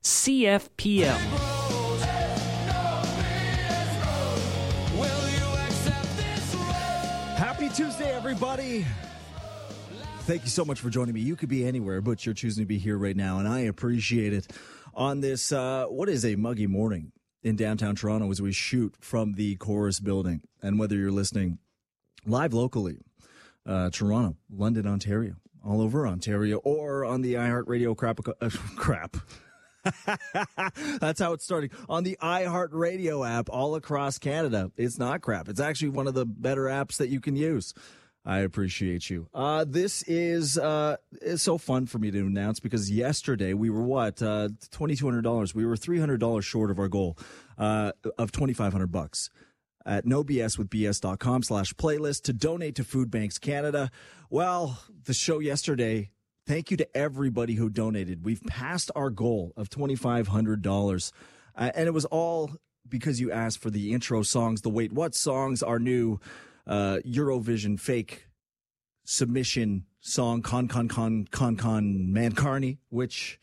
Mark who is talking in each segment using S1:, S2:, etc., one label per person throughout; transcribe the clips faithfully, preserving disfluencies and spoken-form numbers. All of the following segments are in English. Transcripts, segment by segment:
S1: C F P L.
S2: Happy Tuesday, everybody. Thank you so much for joining me. You could be anywhere, but you're choosing to be here right now, and I appreciate it on this, uh, what is a muggy morning in downtown Toronto as we shoot from the Chorus building. And whether you're listening live locally, uh, Toronto, London, Ontario, all over Ontario, or on the iHeartRadio crap, uh, crap. That's how it's starting. On the iHeartRadio app all across Canada. It's not crap. It's actually one of the better apps that you can use. I appreciate you. Uh, this is uh, it's so fun for me to announce because yesterday we were what uh, twenty-two hundred dollars. We were three hundred dollars short of our goal uh, of twenty-five hundred bucks at no b s with b s dot com slash playlist to donate to Food Banks Canada. Well, the show yesterday. Thank you to everybody who donated. We've passed our goal of twenty-five hundred dollars, uh, and it was all because you asked for the intro songs, the Wait What songs, our new uh, Eurovision fake submission song, Con Con Con Con Con Man Carney, which,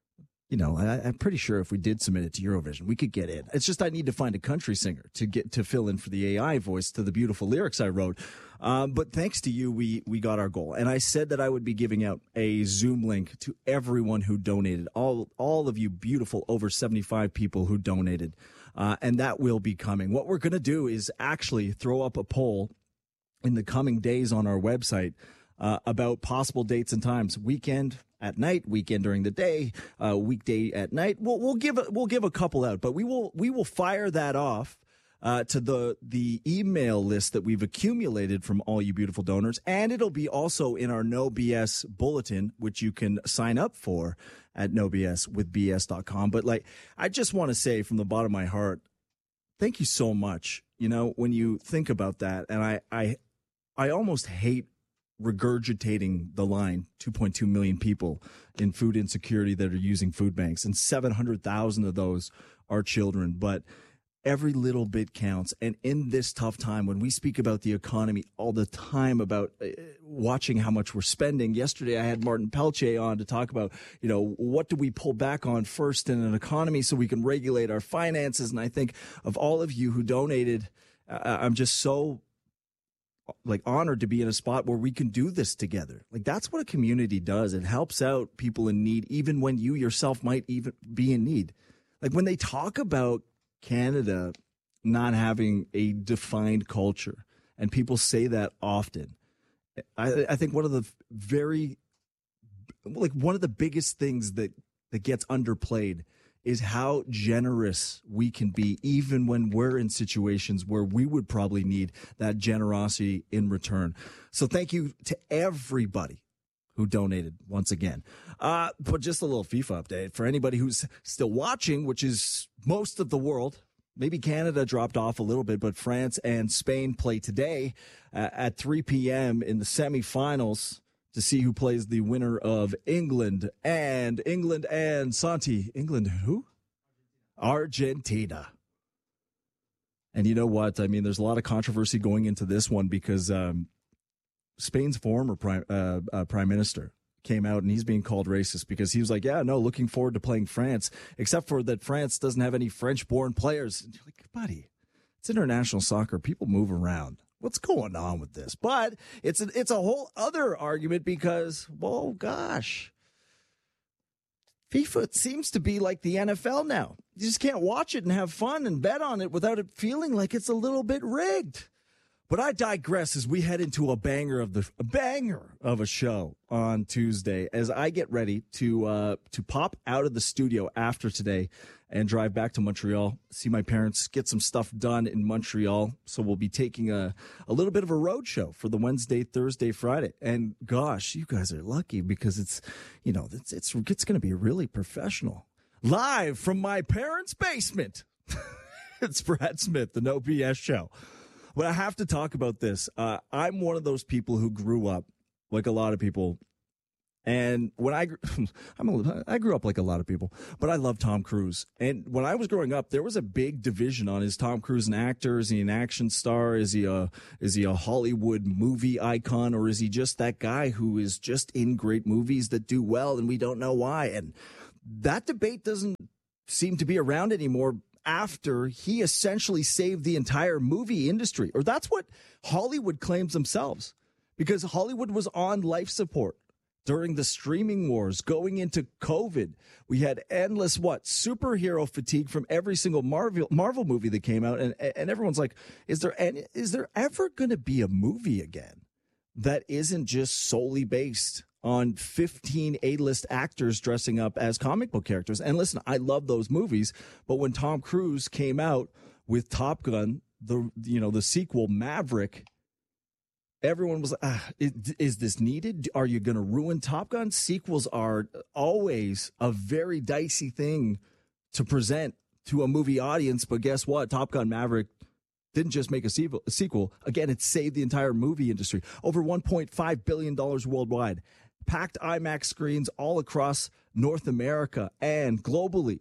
S2: you know, I, I'm pretty sure if we did submit it to Eurovision, we could get in. It's just I need to find a country singer to get to fill in for the A I voice to the beautiful lyrics I wrote. Um, but thanks to you, we we got our goal. And I said that I would be giving out a Zoom link to everyone who donated, all all of you beautiful over seventy-five people who donated. Uh, and that will be coming. What we're going to do is actually throw up a poll in the coming days on our website uh, about possible dates and times. Weekend at night, weekend during the day, uh, weekday at night. We'll we'll give a, we'll give a couple out, but we will we will fire that off uh, to the the email list that we've accumulated from all you beautiful donors, and it'll be also in our No B S bulletin, which you can sign up for at no b s with b s dot com. But like, I just want to say from the bottom of my heart, thank you so much. You know, when you think about that, and I I I almost hate regurgitating the line two point two million people in food insecurity that are using food banks, and seven hundred thousand of those are children. But every little bit counts. And in this tough time, when we speak about the economy all the time, about uh, watching how much we're spending. Yesterday, I had Martin Pelche on to talk about, you know, what do we pull back on first in an economy so we can regulate our finances. And I think of all of you who donated, uh, I'm just so like honored to be in a spot where we can do this together. Like, that's what a community does. It helps out people in need, even when you yourself might even be in need. Like, when they talk about Canada not having a defined culture, and people say that often, I, I think one of the very, like one of the biggest things that, that gets underplayed is how generous we can be, even when we're in situations where we would probably need that generosity in return. So thank you to everybody who donated once again. Uh, but just a little FIFA update for anybody who's still watching, which is most of the world. Maybe Canada dropped off a little bit, but France and Spain play today uh, at three p.m. in the semifinals to see who plays the winner of England and England and Santi. England who? Argentina. And you know what? I mean, there's a lot of controversy going into this one because um, Spain's former prime, uh, uh, prime minister came out and he's being called racist because he was like, yeah, no, looking forward to playing France, except for that France doesn't have any French-born players. And you're like, buddy, it's international soccer. People move around. What's going on with this? But it's a, it's a whole other argument because, well, gosh, FIFA seems to be like the N F L now. You just can't watch it and have fun and bet on it without it feeling like it's a little bit rigged. But I digress as we head into a banger of the a banger of a show on Tuesday as I get ready to uh, to pop out of the studio after today and drive back to Montreal, see my parents, get some stuff done in Montreal. So we'll be taking a, a little bit of a road show for the Wednesday, Thursday, Friday. And gosh, you guys are lucky because it's, you know, it's it's, it's going to be really professional. Live from my parents' basement. It's Brad Smith, the No B S Show. But I have to talk about this. Uh, I'm one of those people who grew up like a lot of people. And when I, I'm a, I grew up like a lot of people, but I love Tom Cruise. And when I was growing up, there was a big division on, is Tom Cruise an actor? Is he an action star? Is he a, is he a Hollywood movie icon? Or is he just that guy who is just in great movies that do well and we don't know why? And that debate doesn't seem to be around anymore after he essentially saved the entire movie industry. Or that's what Hollywood claims themselves, because Hollywood was on life support during the streaming wars going into COVID. We had endless, what, superhero fatigue from every single Marvel Marvel movie that came out. And, and everyone's like, is there any, is there ever going to be a movie again that isn't just solely based on fifteen A-list actors dressing up as comic book characters? And listen, I love those movies, but when Tom Cruise came out with Top Gun, the you know the sequel Maverick, everyone was like, ah, is, is this needed? Are you going to ruin Top Gun? Sequels are always a very dicey thing to present to a movie audience, but guess what? Top Gun Maverick didn't just make a sequel. Again, it saved the entire movie industry. Over one point five billion dollars worldwide. Packed IMAX screens all across North America and globally.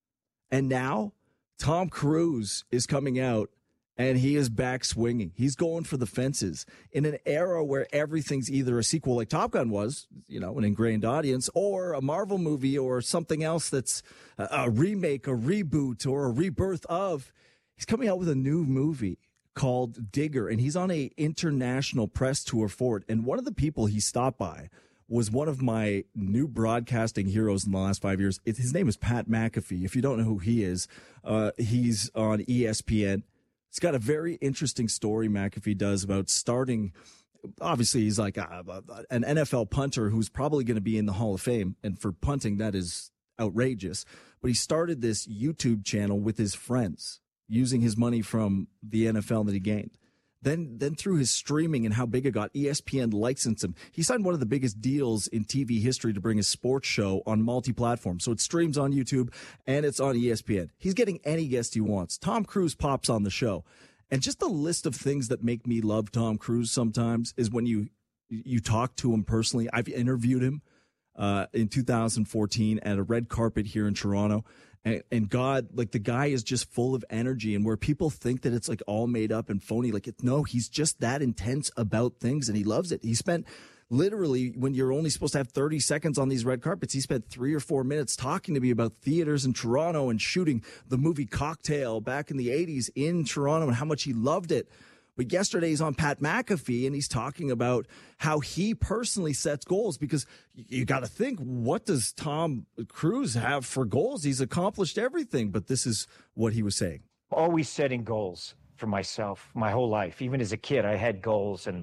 S2: And now Tom Cruise is coming out and he is back swinging. He's going for the fences in an era where everything's either a sequel like Top Gun was, you know, an ingrained audience, or a Marvel movie or something else that's a, a remake, a reboot, or a rebirth of. He's coming out with a new movie called Digger, and he's on a international press tour for it. And one of the people he stopped by was one of my new broadcasting heroes in the last five years. It, his name is Pat McAfee. If you don't know who he is, uh, he's on E S P N. It's got a very interesting story McAfee does about starting. Obviously, he's like a, an N F L punter who's probably going to be in the Hall of Fame. And for punting, that is outrageous. But he started this YouTube channel with his friends, using his money from the N F L that he gained. Then, then through his streaming and how big it got, E S P N licensed him. He signed one of the biggest deals in T V history to bring his sports show on multi-platform. So it streams on YouTube and it's on E S P N. He's getting any guest he wants. Tom Cruise pops on the show. And just the list of things that make me love Tom Cruise sometimes is when you, you talk to him personally. I've interviewed him uh, in two thousand fourteen at a red carpet here in Toronto. And, and God, like, the guy is just full of energy, and where people think that it's like all made up and phony, like, it, no, he's just that intense about things and he loves it. He spent literally, when you're only supposed to have thirty seconds on these red carpets, he spent three or four minutes talking to me about theaters in Toronto and shooting the movie Cocktail back in the eighties in Toronto and how much he loved it. But yesterday he's on Pat McAfee and he's talking about how he personally sets goals, because you got to think, what does Tom Cruise have for goals? He's accomplished everything, but this is what he was saying.
S1: Always setting goals for myself my whole life. Even as a kid, I had goals, and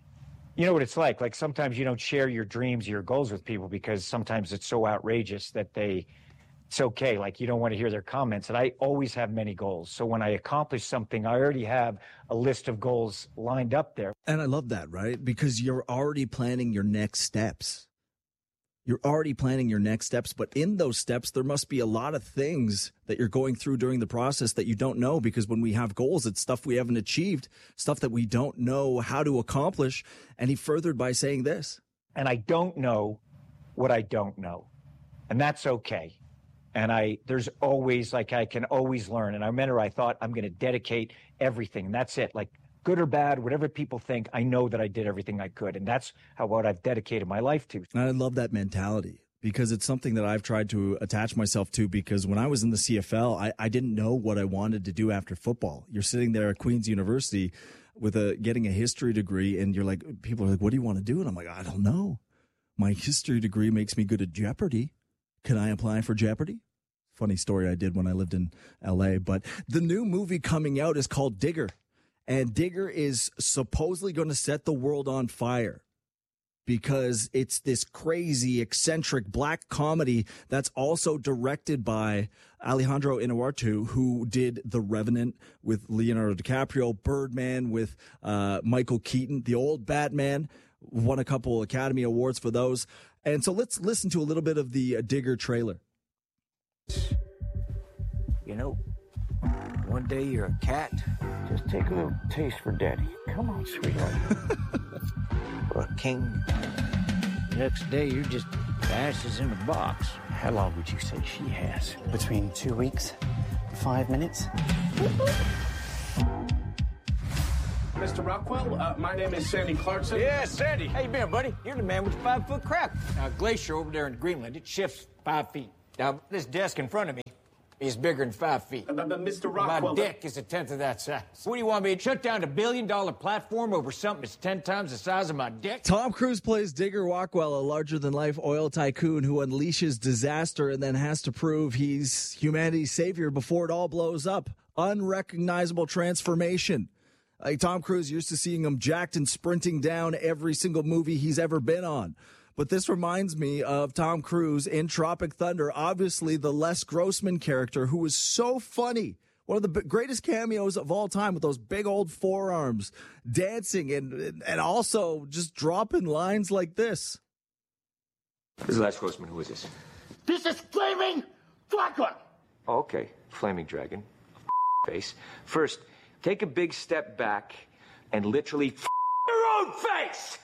S1: you know what it's like. Like sometimes you don't share your dreams, your goals with people because sometimes it's so outrageous that they, it's okay. Like you don't want to hear their comments. And I always have many goals. So when I accomplish something, I already have a list of goals lined up there.
S2: And I love that, right? Because you're already planning your next steps. You're already planning your next steps. But in those steps, there must be a lot of things that you're going through during the process that you don't know. Because when we have goals, it's stuff we haven't achieved, stuff that we don't know how to accomplish. And he furthered by saying this.
S1: And I don't know what I don't know. And that's okay. And I, there's always, like, I can always learn. And I remember I thought I'm going to dedicate everything. And that's it. Like, good or bad, whatever people think, I know that I did everything I could. And that's how, what I've dedicated my life to.
S2: And I love that mentality, because it's something that I've tried to attach myself to, because when I was in the C F L, I, I didn't know what I wanted to do after football. You're sitting there at Queen's University with a, getting a history degree, and you're like, people are like, what do you want to do? And I'm like, I don't know. My history degree makes me good at Jeopardy. Can I apply for Jeopardy? Funny story I did when I lived in L A. But the new movie coming out is called Digger. And Digger is supposedly going to set the world on fire, because it's this crazy, eccentric black comedy that's also directed by Alejandro Inarritu, who did The Revenant with Leonardo DiCaprio, Birdman with uh, Michael Keaton, the old Batman, won a couple Academy Awards for those. And so let's listen to a little bit of the uh, Digger trailer.
S3: You know, one day you're a cat. Just take a little taste for daddy. Come on, sweetheart. Or a king. Next day you're just ashes in a box. How long would you say she has?
S4: Between two weeks and five minutes.
S5: Mister Rockwell, uh, my name is Sandy Clarkson.
S3: Yeah, Sandy. How you been, buddy? You're the man with the five-foot crack. Now, glacier over there in Greenland, it shifts five feet. Now, this desk in front of me is bigger than five feet.
S5: Uh, but Mister
S3: My
S5: Rockwell...
S3: dick is a tenth of that size. What do you want me to shut down a billion-dollar platform over something that's ten times the size of my dick?
S2: Tom Cruise plays Digger Rockwell, a larger-than-life oil tycoon who unleashes disaster and then has to prove he's humanity's savior before it all blows up. Unrecognizable transformation. Like Tom Cruise, used to seeing him jacked and sprinting down every single movie he's ever been on. But this reminds me of Tom Cruise in Tropic Thunder, obviously the Les Grossman character, who was so funny. One of the b- greatest cameos of all time with those big old forearms, dancing and and also just dropping lines like this.
S6: This is Les Grossman. Who is this?
S7: This is Flaming Dragon!
S6: Oh, okay. Flaming Dragon. Face. First, take a big step back and literally f- your own face!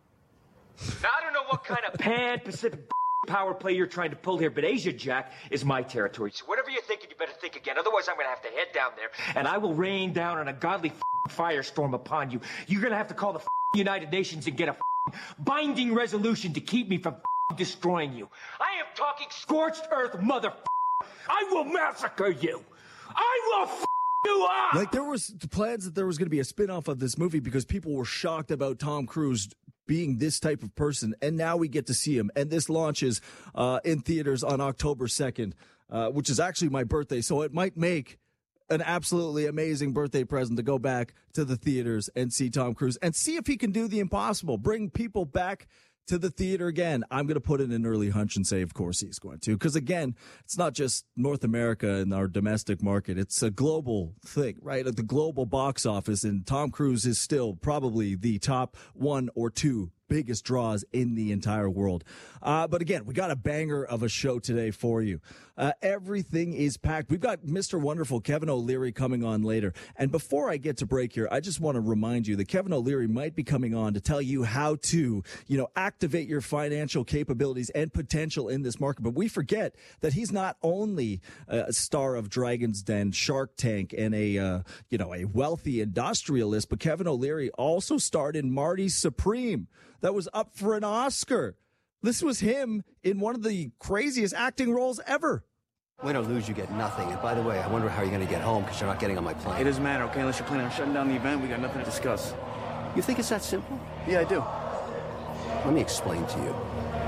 S6: Now, I don't know what kind of pan-Pacific power play you're trying to pull here, but Asia Jack is my territory. So whatever you're thinking, you better think again. Otherwise, I'm going to have to head down there, and I will rain down on a godly firestorm upon you. You're going to have to call the United Nations and get a binding resolution to keep me from destroying you. I am talking scorched earth, mother. I will massacre you. I will f- you up.
S2: Like, there was plans that there was going to be a spin-off of this movie because people were shocked about Tom Cruise being this type of person, and now we get to see him. And this launches uh, in theaters on October second, uh, which is actually my birthday, so it might make an absolutely amazing birthday present to go back to the theaters and see Tom Cruise and see if he can do the impossible, bring people back to the theater again. I'm going to put in an early hunch and say, of course, he's going to. Because, again, it's not just North America and our domestic market. It's a global thing, right? At the global box office, and Tom Cruise is still probably the top one or two biggest draws in the entire world. Uh, but again, we got a banger of a show today for you. Uh, everything is packed. We've got Mister Wonderful Kevin O'Leary coming on later. And before I get to break here, I just want to remind you that Kevin O'Leary might be coming on to tell you how to, you know, activate your financial capabilities and potential in this market. But we forget that he's not only a star of Dragon's Den, Shark Tank, and a, uh, you know, a wealthy industrialist, but Kevin O'Leary also starred in Marty Supreme. That was up for an Oscar. This was him in one of the craziest acting roles ever.
S8: Win or lose, you get nothing. And by the way, I wonder how you're going to get home because you're not getting on my plane.
S9: It doesn't matter, okay? Unless you're planning on shutting down the event, we got nothing to discuss.
S8: You think it's that simple?
S9: Yeah, I do.
S8: Let me explain to you.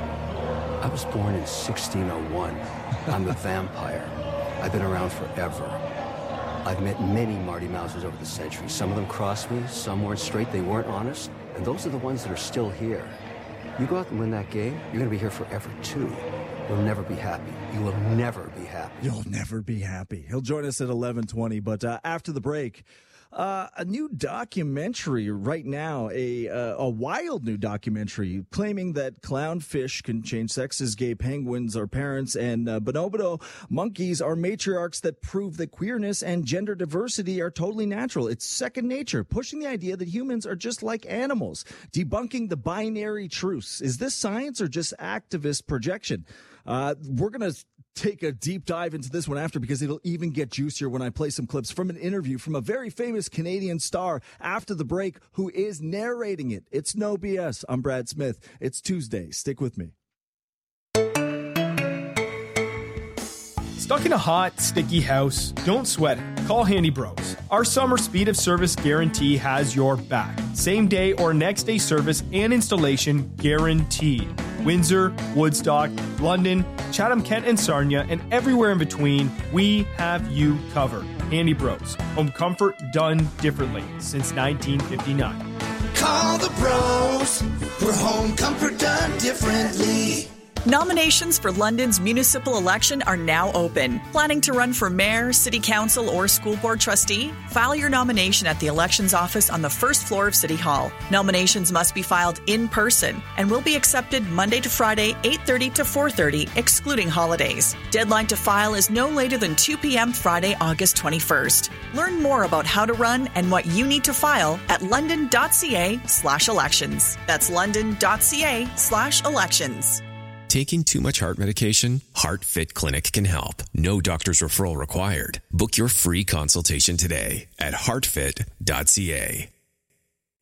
S8: I was born in sixteen oh one. I'm a vampire. I've been around forever. I've met many Marty Mouses over the centuries. Some of them crossed me, some weren't straight, they weren't honest. And those are the ones that are still here. You go out and win that game, you're going to be here forever, too. You'll never be happy. You will never be happy.
S2: You'll never be happy. He'll join us at eleven twenty, but uh, after the break, uh, a new documentary right now, a uh, a wild new documentary claiming that clownfish can change sexes, gay penguins are parents, and uh, bonobo monkeys are matriarchs that prove that queerness and gender diversity are totally natural. It's second nature, pushing the idea that humans are just like animals, debunking the binary truths. Is this science or just activist projection? Uh, we're going to take a deep dive into this one after, because it'll even get juicier when I play some clips from an interview from a very famous Canadian star after the break who is narrating it. It's no B S. I'm Brad Smith. It's Tuesday. Stick with me.
S10: Stuck in a hot, sticky house? Don't sweat it. Call Handy Bros. Our summer speed of service guarantee has your back. Same day or next day service and installation guaranteed. Windsor, Woodstock, London, Chatham-Kent and Sarnia, and everywhere in between, we have you covered. Handy Bros. Home comfort done differently since nineteen fifty-nine.
S11: Call the bros for home comfort done differently.
S12: Nominations for London's municipal election are now open. Planning to run for mayor, city council, or school board trustee? File your nomination at the elections office on the first floor of City Hall. Nominations must be filed in person and will be accepted Monday to Friday, eight thirty to four thirty, excluding holidays. Deadline to file is no later than two p.m. Friday, August twenty-first. Learn more about how to run and what you need to file at london.ca slash elections. That's london.ca slash elections.
S13: Taking too much heart medication? HeartFit Clinic can help. No doctor's referral required. Book your free consultation today at heart fit dot c a.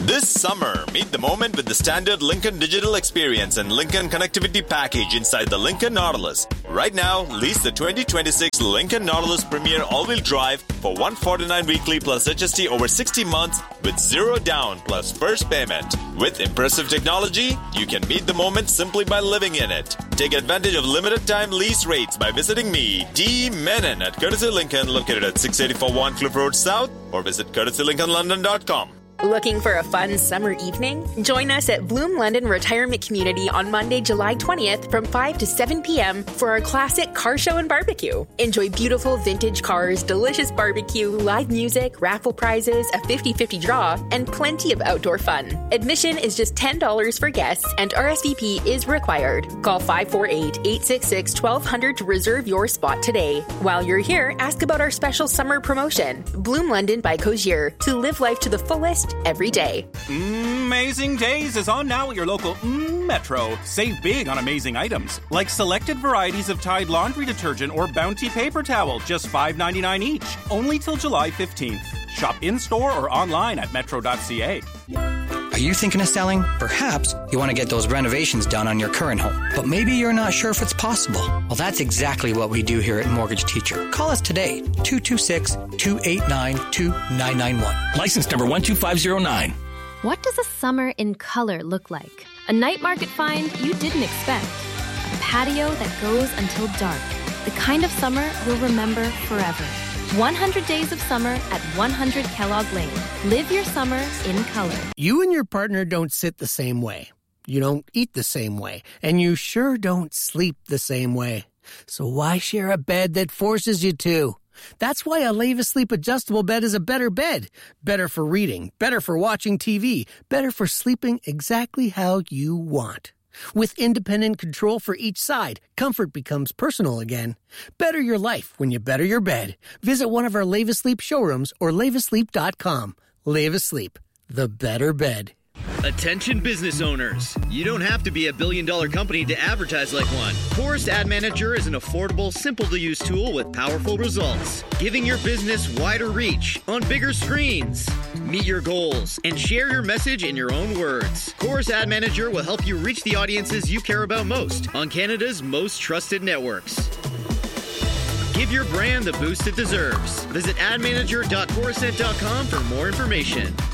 S14: This summer, meet the moment with the standard Lincoln Digital Experience and Lincoln Connectivity Package inside the Lincoln Nautilus. Right now, lease the twenty twenty-six Lincoln Nautilus Premier All-Wheel Drive for one hundred forty-nine dollars weekly plus H S T over sixty months with zero down plus first payment. With impressive technology, you can meet the moment simply by living in it. Take advantage of limited time lease rates by visiting me, D. Menon, at Courtesy Lincoln, located at six eighty-four Warncliffe Road South, or visit courtesy lincoln london dot com.
S15: Looking for a fun summer evening? Join us at Bloom London Retirement Community on Monday, July twentieth from five to seven p.m. for our classic car show and barbecue. Enjoy beautiful vintage cars, delicious barbecue, live music, raffle prizes, a fifty-fifty draw, and plenty of outdoor fun. Admission is just ten dollars for guests and R S V P is required. Call five four eight, eight six six, twelve hundred to reserve your spot today. While you're here, ask about our special summer promotion. Bloom London by Cozier, to live life to the fullest every day.
S16: Amazing Days is on now at your local mm, Metro. Save big on amazing items, like selected varieties of Tide laundry detergent or Bounty paper towel, just five ninety-nine each. Only till July fifteenth. Shop in-store or online at metro dot c a.
S17: Are you thinking of selling? Perhaps you want to get those renovations done on your current home, but maybe you're not sure if it's possible. Well, that's exactly what we do here at Mortgage Teacher. Call us today, two two six, two eight nine, two nine nine one.
S18: License number one two five zero nine.
S19: What does a summer in color look like? A night market find you didn't expect. A patio that goes until dark. The kind of summer you'll remember forever. one hundred days of summer at one hundred Kellogg Lane. Live your summer in color.
S20: You and your partner don't sit the same way. You don't eat the same way. And you sure don't sleep the same way. So why share a bed that forces you to? That's why a Leva Sleep adjustable bed is a better bed. Better for reading, better for watching T V, better for sleeping exactly how you want. With independent control for each side, comfort becomes personal again. Better your life when you better your bed. Visit one of our Leva Sleep showrooms or leva sleep dot com. Leva Sleep, the better bed.
S21: Attention business owners. You don't have to be a billion dollar company to advertise like one. Chorus Ad Manager is an affordable, simple to use tool with powerful results, giving your business wider reach on bigger screens. Meet your goals and share your message in your own words. Chorus Ad Manager will help you reach the audiences you care about most on Canada's most trusted networks. Give your brand the boost it deserves. Visit ad manager dot chorus ed dot com for more information.